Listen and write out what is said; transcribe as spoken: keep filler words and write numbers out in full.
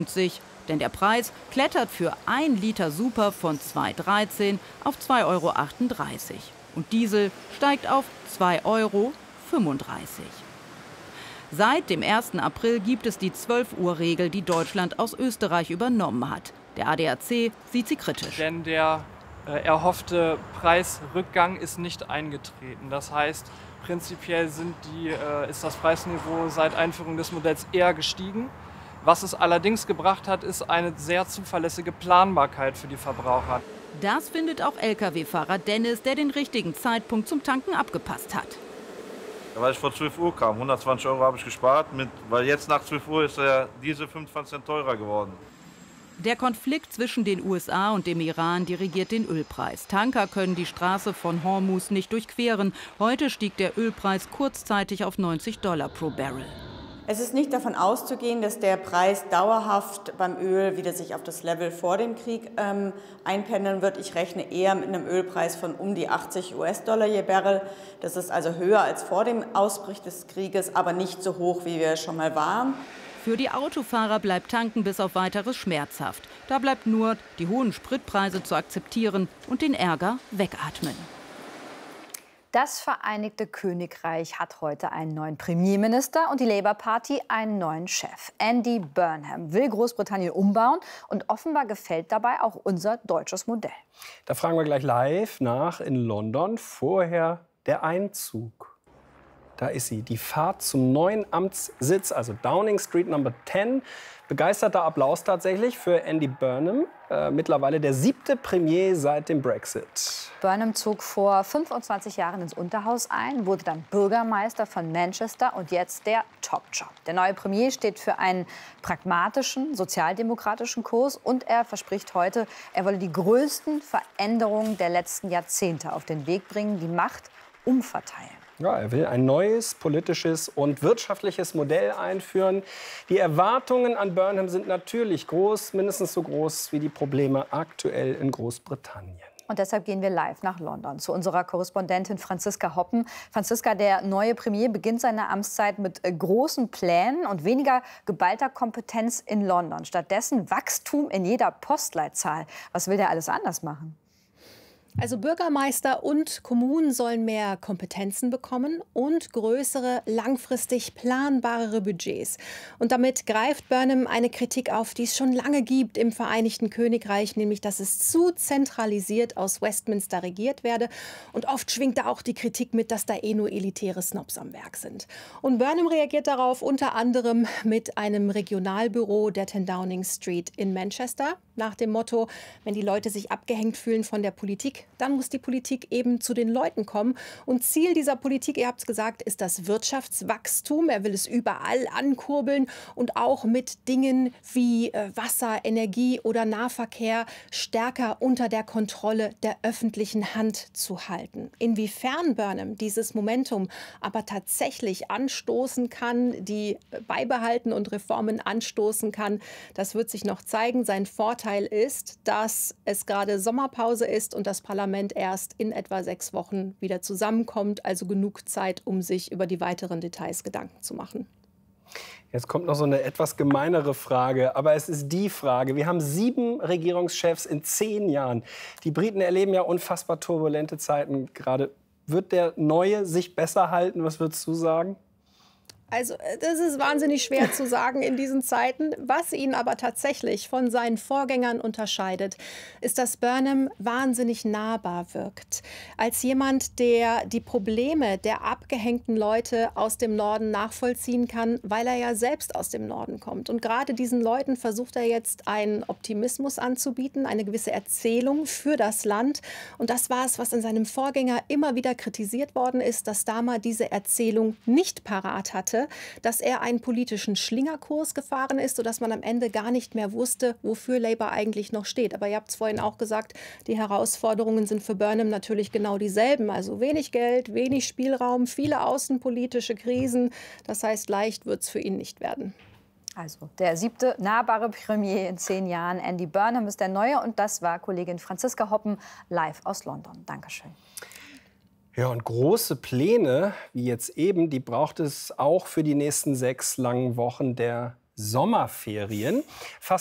sich, denn der Preis klettert für ein Liter Super von zwei Euro dreizehn auf zwei Euro achtunddreißig. Und Diesel steigt auf zwei Euro fünfunddreißig. Seit dem ersten April gibt es die zwölf Uhr Regel, die Deutschland aus Österreich übernommen hat. Der A D A C sieht sie kritisch. Denn der äh, erhoffte Preisrückgang ist nicht eingetreten. Das heißt, prinzipiell sind die, äh, ist das Preisniveau seit Einführung des Modells eher gestiegen. Was es allerdings gebracht hat, ist eine sehr zuverlässige Planbarkeit für die Verbraucher. Das findet auch L K W-Fahrer Dennis, der den richtigen Zeitpunkt zum Tanken abgepasst hat. Weil ich vor zwölf Uhr kam, hundertzwanzig Euro habe ich gespart, mit, weil jetzt nach zwölf Uhr ist der Diesel fünfundzwanzig Cent teurer geworden. Der Konflikt zwischen den U S A und dem Iran dirigiert den Ölpreis. Tanker können die Straße von Hormuz nicht durchqueren. Heute stieg der Ölpreis kurzzeitig auf neunzig Dollar pro Barrel. Es ist nicht davon auszugehen, dass der Preis dauerhaft beim Öl wieder sich auf das Level vor dem Krieg ähm, einpendeln wird. Ich rechne eher mit einem Ölpreis von um die achtzig US-Dollar je Barrel. Das ist also höher als vor dem Ausbruch des Krieges, aber nicht so hoch, wie wir schon mal waren. Für die Autofahrer bleibt Tanken bis auf Weiteres schmerzhaft. Da bleibt nur, die hohen Spritpreise zu akzeptieren und den Ärger wegatmen. Das Vereinigte Königreich hat heute einen neuen Premierminister und die Labour Party einen neuen Chef. Andy Burnham will Großbritannien umbauen und offenbar gefällt dabei auch unser deutsches Modell. Da fragen wir gleich live nach in London. Vorher der Einzug. Da ist sie, die Fahrt zum neuen Amtssitz, also Downing Street Number zehn. Begeisterter Applaus tatsächlich für Andy Burnham, äh, mittlerweile der siebte Premier seit dem Brexit. Burnham zog vor fünfundzwanzig Jahren ins Unterhaus ein, wurde dann Bürgermeister von Manchester und jetzt der Top-Job. Der neue Premier steht für einen pragmatischen, sozialdemokratischen Kurs und er verspricht heute, er wolle die größten Veränderungen der letzten Jahrzehnte auf den Weg bringen, die Macht umverteilen. Ja, er will ein neues politisches und wirtschaftliches Modell einführen. Die Erwartungen an Burnham sind natürlich groß, mindestens so groß wie die Probleme aktuell in Großbritannien. Und deshalb gehen wir live nach London zu unserer Korrespondentin Franziska Hoppen. Franziska, der neue Premier beginnt seine Amtszeit mit großen Plänen und weniger geballter Kompetenz in London. Stattdessen Wachstum in jeder Postleitzahl. Was will der alles anders machen? Also Bürgermeister und Kommunen sollen mehr Kompetenzen bekommen und größere, langfristig planbarere Budgets. Und damit greift Burnham eine Kritik auf, die es schon lange gibt im Vereinigten Königreich, nämlich dass es zu zentralisiert aus Westminster regiert werde. Und oft schwingt da auch die Kritik mit, dass da eh nur elitäre Snobs am Werk sind. Und Burnham reagiert darauf unter anderem mit einem Regionalbüro der zehn Downing Street in Manchester. Nach dem Motto, wenn die Leute sich abgehängt fühlen von der Politik, dann muss die Politik eben zu den Leuten kommen. Und Ziel dieser Politik, ihr habt es gesagt, ist das Wirtschaftswachstum. Er will es überall ankurbeln und auch mit Dingen wie Wasser, Energie oder Nahverkehr stärker unter der Kontrolle der öffentlichen Hand zu halten. Inwiefern Burnham dieses Momentum aber tatsächlich anstoßen kann, die beibehalten und Reformen anstoßen kann, das wird sich noch zeigen. Sein Vorteil ist, dass es gerade Sommerpause ist und das Parlament erst in etwa sechs Wochen wieder zusammenkommt. Also genug Zeit, um sich über die weiteren Details Gedanken zu machen. Jetzt kommt noch so eine etwas gemeinere Frage, aber es ist die Frage. Wir haben sieben Regierungschefs in zehn Jahren. Die Briten erleben ja unfassbar turbulente Zeiten gerade. Wird der Neue sich besser halten? Was würdest du sagen? Also das ist wahnsinnig schwer zu sagen in diesen Zeiten. Was ihn aber tatsächlich von seinen Vorgängern unterscheidet, ist, dass Burnham wahnsinnig nahbar wirkt. Als jemand, der die Probleme der abgehängten Leute aus dem Norden nachvollziehen kann, weil er ja selbst aus dem Norden kommt. Und gerade diesen Leuten versucht er jetzt einen Optimismus anzubieten, eine gewisse Erzählung für das Land. Und das war es, was in seinem Vorgänger immer wieder kritisiert worden ist, dass Starmer diese Erzählung nicht parat hatte, dass er einen politischen Schlingerkurs gefahren ist, sodass man am Ende gar nicht mehr wusste, wofür Labour eigentlich noch steht. Aber ihr habt es vorhin auch gesagt, die Herausforderungen sind für Burnham natürlich genau dieselben. Also wenig Geld, wenig Spielraum, viele außenpolitische Krisen. Das heißt, leicht wird es für ihn nicht werden. Also der siebte nahbare Premier in zehn Jahren. Andy Burnham ist der Neue und das war Kollegin Franziska Hoppen live aus London. Dankeschön. Ja, und große Pläne, wie jetzt eben, die braucht es auch für die nächsten sechs langen Wochen der Sommerferien. Fast